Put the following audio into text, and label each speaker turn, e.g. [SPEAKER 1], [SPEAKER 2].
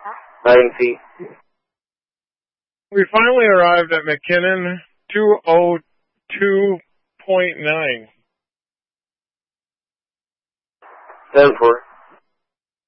[SPEAKER 1] 9 feet.
[SPEAKER 2] We finally arrived at McKinnon 202.9.
[SPEAKER 1] 7-4.